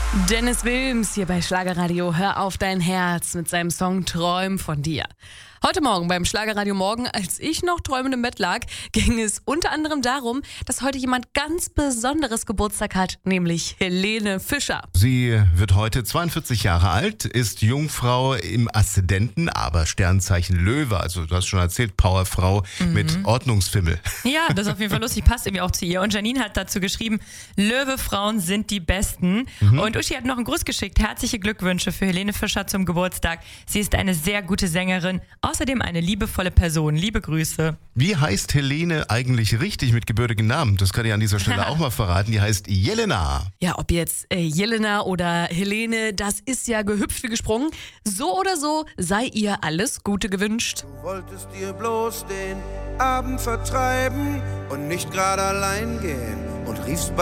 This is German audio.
Dennis Wilms hier bei Schlagerradio. Hör auf dein Herz mit seinem Song Träum von dir. Heute Morgen beim Schlagerradio Morgen, als ich noch träumend im Bett lag, ging es unter anderem darum, dass heute jemand ganz Besonderes Geburtstag hat, nämlich Helene Fischer. Sie wird heute 42 Jahre alt, ist Jungfrau im Aszendenten, aber Sternzeichen Löwe. Also du hast schon erzählt, Powerfrau mit Ordnungsfimmel. Ja, das ist auf jeden Fall lustig, passt irgendwie auch zu ihr. Und Janine hat dazu geschrieben, Löwe-Frauen sind die Besten. Und Uschi hat noch einen Gruß geschickt. Herzliche Glückwünsche für Helene Fischer zum Geburtstag. Sie ist eine sehr gute Sängerin, außerdem eine liebevolle Person. Liebe Grüße. Wie heißt Helene eigentlich richtig mit gebürtigen Namen? Das kann ich an dieser Stelle auch mal verraten. Die heißt Jelena. Ja, ob jetzt Jelena oder Helene, das ist ja gehüpft wie gesprungen. So oder so sei ihr alles Gute gewünscht. Du wolltest dir bloß den Abend vertreiben und nicht gerade allein gehen und riefst